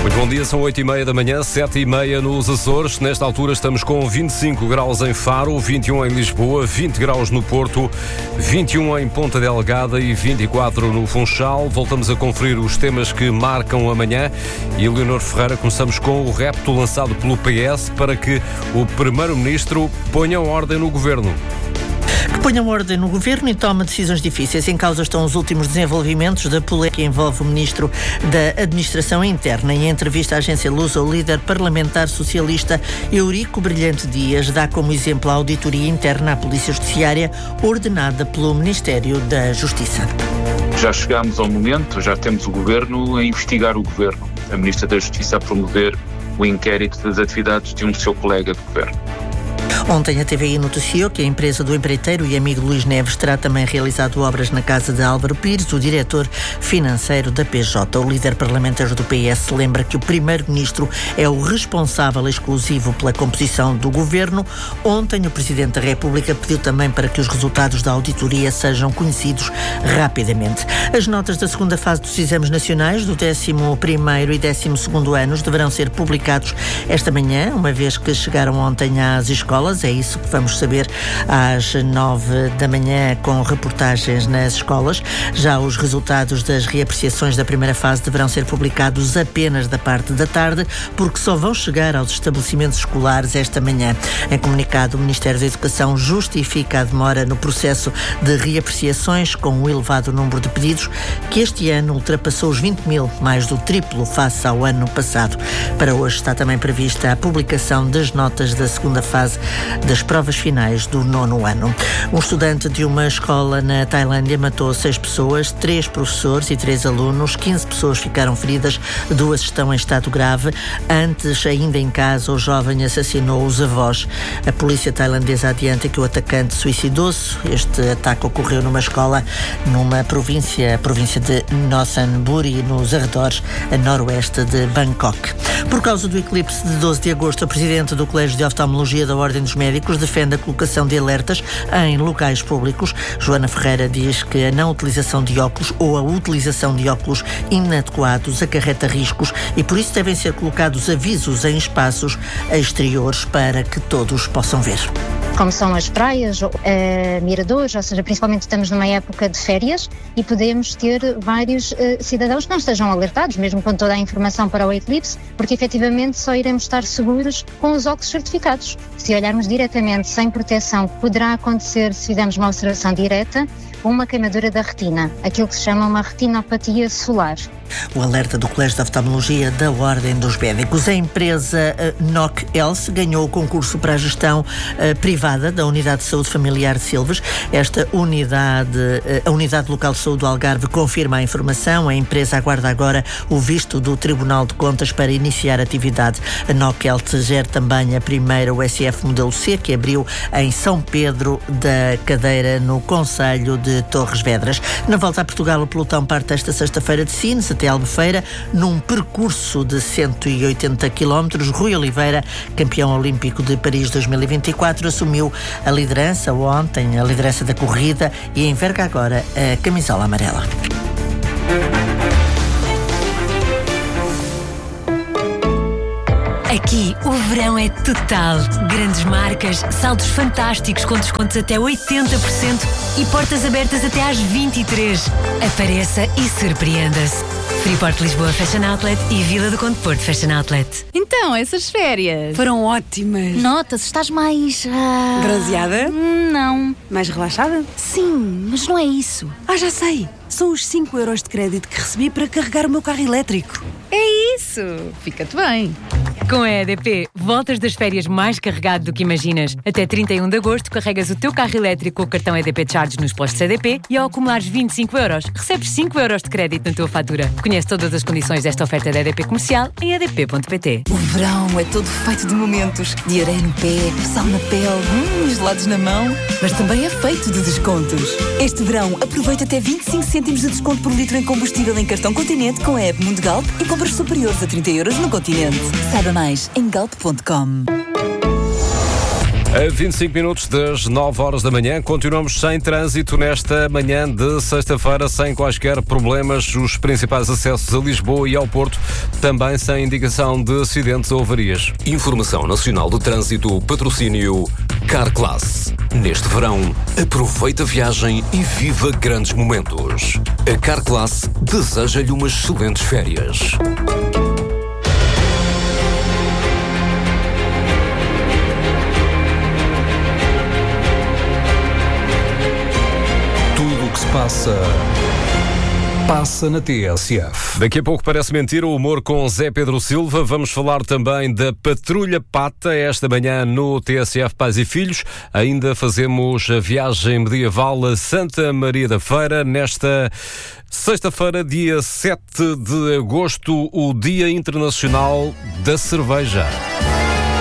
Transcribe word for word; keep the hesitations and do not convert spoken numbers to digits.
Muito bom dia, são oito e meia da manhã, sete e meia nos Açores. Nesta altura estamos com vinte e cinco graus em Faro, vinte e um em Lisboa, vinte graus no Porto, vinte e um em Ponta Delgada e vinte e quatro no Funchal. Voltamos a conferir os temas que marcam amanhã. E Leonor Ferreira, começamos com o repto lançado pelo P S para que o Primeiro-Ministro ponha ordem no Governo. Que ponham ordem no Governo e tome decisões difíceis. Em causa estão os últimos desenvolvimentos da polémica que envolve o Ministro da Administração Interna. Em entrevista à agência Lusa, o líder parlamentar socialista Eurico Brilhante Dias dá como exemplo a auditoria interna à Polícia Judiciária ordenada pelo Ministério da Justiça. Já chegámos ao momento, já temos o Governo a investigar o Governo. A Ministra da Justiça a promover o inquérito das atividades de um seu colega de Governo. Ontem a T V I noticiou que a empresa do empreiteiro e amigo Luís Neves terá também realizado obras na casa de Álvaro Pires, o diretor financeiro da P J. O líder parlamentar do P S lembra que o Primeiro-Ministro é o responsável exclusivo pela composição do Governo. Ontem o Presidente da República pediu também para que os resultados da auditoria sejam conhecidos rapidamente. As notas da segunda fase dos exames nacionais do décimo primeiro e décimo segundo anos deverão ser publicados esta manhã, uma vez que chegaram ontem às escolas. É isso que vamos saber às nove da manhã com reportagens nas escolas. Já os resultados das reapreciações da primeira fase deverão ser publicados apenas da parte da tarde, porque só vão chegar aos estabelecimentos escolares esta manhã. Em comunicado, o Ministério da Educação justifica a demora no processo de reapreciações com o elevado número de pedidos, que este ano ultrapassou os vinte mil, mais do triplo face ao ano passado. Para hoje está também prevista a publicação das notas da segunda fase das provas finais do nono ano. Um estudante de uma escola na Tailândia matou seis pessoas, três professores e três alunos, quinze pessoas ficaram feridas, duas estão em estado grave. Antes, ainda em casa, o jovem assassinou os avós. A polícia tailandesa adianta que o atacante suicidou-se. Este ataque ocorreu numa escola numa província, a província de Nossanburi, nos arredores a noroeste de Bangkok. Por causa do eclipse de doze de agosto, o presidente do Colégio de Oftalmologia da Ordem dos Médicos defende a colocação de alertas em locais públicos. Joana Ferreira diz que a não utilização de óculos ou a utilização de óculos inadequados acarreta riscos e por isso devem ser colocados avisos em espaços exteriores para que todos possam ver. Como são as praias, uh, miradores, ou seja, principalmente estamos numa época de férias e podemos ter vários uh, cidadãos que não estejam alertados, mesmo com toda a informação para o eclipse, porque efetivamente só iremos estar seguros com os óculos certificados. Se olharmos diretamente sem proteção, poderá acontecer se fizermos uma observação direta, uma queimadura da retina, aquilo que se chama uma retinopatia solar. O alerta do Colégio de Oftalmologia da Ordem dos Médicos. A empresa uh, N O C Health ganhou o concurso para a gestão uh, privada da Unidade de Saúde Familiar de Silves. Esta unidade, uh, a Unidade Local de Saúde do Algarve confirma a informação. A empresa aguarda agora o visto do Tribunal de Contas para iniciar a atividade. A N O C Health gera também a primeira U S F Modelo C, que abriu em São Pedro da Cadeira, no concelho de Torres Vedras. Na volta a Portugal, o pelotão parte esta sexta-feira de Sines até Albufeira, num percurso de cento e oitenta quilómetros. Rui Oliveira, campeão olímpico de Paris dois mil e vinte e quatro, assumiu a liderança ontem, a liderança da corrida, e enverga agora a camisola amarela. Aqui o verão é total. Grandes marcas, saldos fantásticos com descontos até oitenta por cento e portas abertas até às vinte e três. Apareça e surpreenda-se. Freeport Lisboa Fashion Outlet e Vila do Conde Porto Fashion Outlet. Então, essas férias foram ótimas. Nota-se, estás mais... Uh... bronzeada? Não. Mais relaxada? Sim, mas não é isso. Ah, já sei. São os cinco euros de crédito que recebi para carregar o meu carro elétrico. É isso. Fica-te bem. Com a E D P, voltas das férias mais carregado do que imaginas. Até trinta e um de agosto, carregas o teu carro elétrico com o cartão E D P Charge nos postos E D P e ao acumulares vinte e cinco euros, recebes cinco euros de crédito na tua fatura. Conhece todas as condições desta oferta da E D P Comercial em e d p ponto p t. O verão é todo feito de momentos, de areia no pé, sal na pele, hum, gelados na mão, mas também é feito de descontos. Este verão, aproveita até vinte e cinco cêntimos de desconto por litro em combustível em cartão Continente com a app Mundo Galp e compras superiores a trinta euros no Continente. Saiba mais em galp ponto com. A vinte e cinco minutos das nove horas da manhã, continuamos sem trânsito nesta manhã de sexta-feira, sem quaisquer problemas. Os principais acessos a Lisboa e ao Porto também sem indicação de acidentes ou avarias. Informação Nacional do Trânsito, patrocínio Carclass. Neste verão, aproveita a viagem e viva grandes momentos. A Carclass deseja-lhe umas excelentes férias. Se passa, passa na T S F. Daqui a pouco parece mentira o humor com Zé Pedro Silva. Vamos falar também da Patrulha Pata esta manhã no T S F Pais e Filhos. Ainda fazemos a viagem medieval a Santa Maria da Feira nesta sexta-feira, dia sete de agosto, o Dia Internacional da Cerveja.